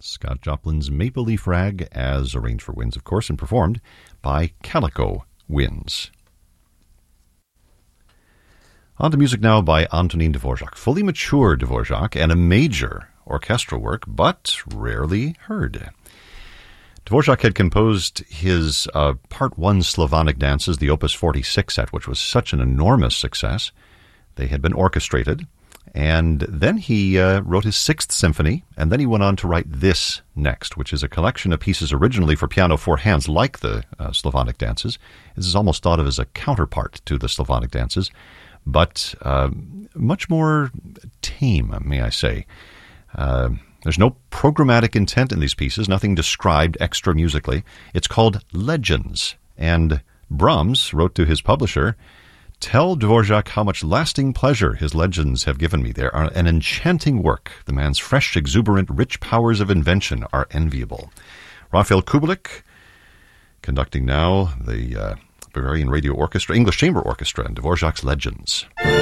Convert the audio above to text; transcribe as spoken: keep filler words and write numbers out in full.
Scott Joplin's Maple Leaf Rag, as arranged for winds, of course, and performed by Calico Winds. On to music now by Antonin Dvorak. Fully mature Dvorak and a major orchestral work, but rarely heard. Dvorak had composed his uh, Part one Slavonic dances, the Opus forty-six set, which was such an enormous success. They had been orchestrated, and then he uh, wrote his Sixth Symphony, and then he went on to write this next, which is a collection of pieces originally for piano four hands, like the uh, Slavonic dances. This is almost thought of as a counterpart to the Slavonic dances, but uh, much more tame, may I say. Uh, there's no programmatic intent in these pieces, nothing described extra musically. It's called Legends, and Brahms wrote to his publisher, "Tell Dvorak how much lasting pleasure his legends have given me. They are an enchanting work. The man's fresh, exuberant, rich powers of invention are enviable." Raphael Kubelik, conducting now the uh, Bavarian Radio Orchestra, English Chamber Orchestra, and Dvorak's Legends.